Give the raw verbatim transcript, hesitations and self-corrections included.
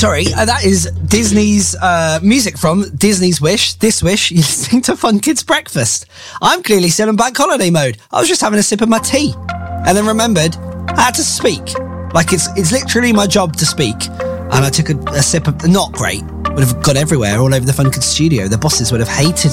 sorry, uh, that is Disney's uh, music from Disney's Wish. This Wish, you're listening to Fun Kids Breakfast. I'm clearly still in bank holiday mode. I was just having a sip of my tea. And then remembered, I had to speak. Like, it's it's literally my job to speak. And I took a, a sip of, not great, would have gone everywhere, all over the Fun Kids studio. The bosses would have hated